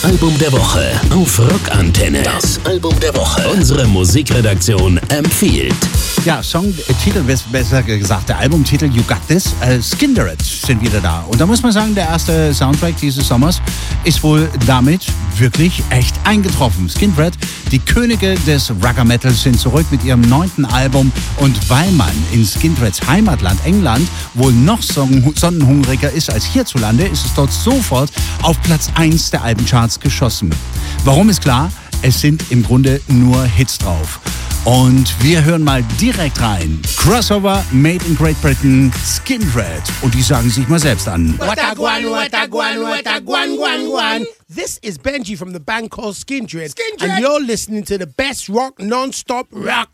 Album der Woche auf Rockantenne. Das Album der Woche. Unsere Musikredaktion empfiehlt. Ja, Songtitel, besser gesagt, der Albumtitel You Got This, Skindred sind wieder da. Und da muss man sagen, der erste Soundtrack dieses Sommers ist wohl damit wirklich echt eingetroffen. Skindred, die Könige des Rugger Metals, sind zurück mit ihrem 9. Album. Und weil man in Skindreds Heimatland England wohl noch sonnenhungriger ist als hierzulande, ist es dort sofort auf Platz 1 der Albencharts geschossen. Warum ist klar? Es sind im Grunde nur Hits drauf. Und wir hören mal direkt rein. Crossover, Made in Great Britain, Skindred. Und die sagen sich mal selbst an. This is Benji from the band called Skindred. And you're listening to the best rock non-stop rock